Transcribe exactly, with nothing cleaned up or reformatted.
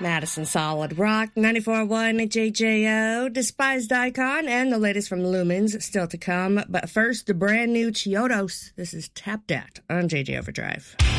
Madison Solid Rock, ninety-four point one J J O, Despised Icon, and the latest from Lumens still to come. But first, the brand new Chiodos. This is Tapped At on J J Overdrive.